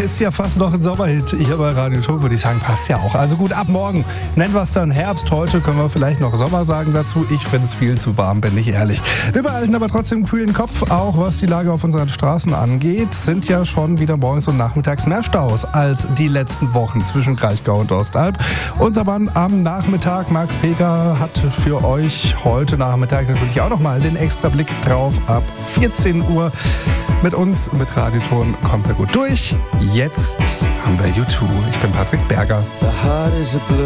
ist ja fast noch ein Sommerhit. Hier bei Radio Ton würde ich sagen, passt ja auch. Also gut, ab morgen nennen wir es dann Herbst. Heute können wir vielleicht noch Sommer sagen dazu. Ich finde es viel zu warm, bin ich ehrlich. Wir behalten aber trotzdem einen kühlen Kopf, auch was die Lage auf unseren Straßen angeht. Sind ja schon wieder morgens und nachmittags mehr Staus als die letzten Wochen zwischen Kraichgau und Ostalb. Unser Mann am Nachmittag, Max Peker, hat für euch heute Nachmittag natürlich auch nochmal den extra Blick drauf. Ab 14 Uhr mit uns, mit Radioton, kommt er gut durch. Jetzt haben wir U2. Ich bin Patrick Berger.